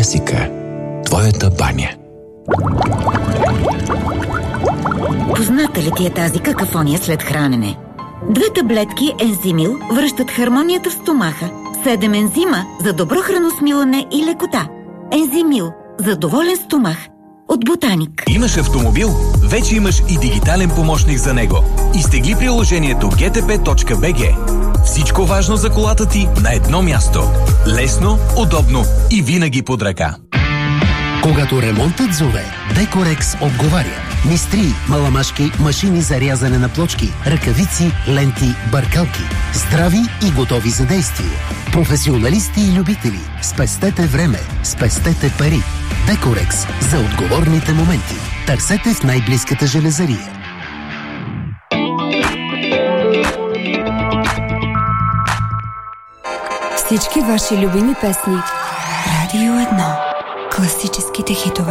Есика, твоята баня. Позната ли ти е тази какафония след хранене? 2 таблетки Ензимил връщат хармонията в стомаха. 7 ензима за добро храносмилане и лекота. Ензимил за доволен стомах. От Ботаник. Имаш автомобил? Вече имаш и дигитален помощник за него. Изтегли приложението gtp.bg. Всичко важно за колата ти на едно място. Лесно, удобно и винаги под ръка. Когато ремонтът зове, Декорекс отговаря. Мистри, маламашки, машини за рязане на плочки, ръкавици, ленти, бъркалки. Здрави и готови за действие. Професионалисти и любители. Спестете време, спестете пари. Декорекс за отговорните моменти. Търсете в най-близката железария. Всички ваши любими песни. Радио 1. Класическите хитове.